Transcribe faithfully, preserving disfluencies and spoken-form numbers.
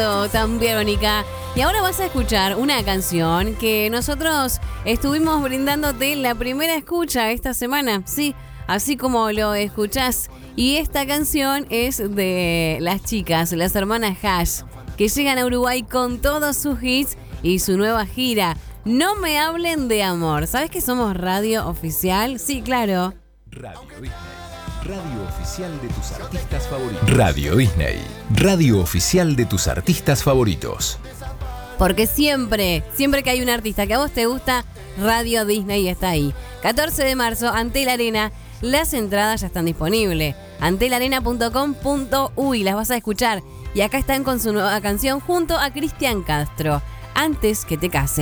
Tan Verónica. Y ahora vas a escuchar una canción que nosotros estuvimos brindándote la primera escucha esta semana. Sí, así como lo escuchás. Y esta canción es de las chicas, las hermanas Hash, que llegan a Uruguay con todos sus hits y su nueva gira. No me hablen de amor. ¿Sabes que somos radio oficial? Sí, claro. Radio Disney. Radio oficial de tus artistas favoritos. Radio Disney. Radio oficial de tus artistas favoritos. Porque siempre, siempre que hay un artista que a vos te gusta, Radio Disney está ahí. catorce de marzo, Antel Arena. Las entradas ya están disponibles. antel arena punto com punto uy, las vas a escuchar. Y acá están con su nueva canción junto a Cristian Castro. Antes que te cases.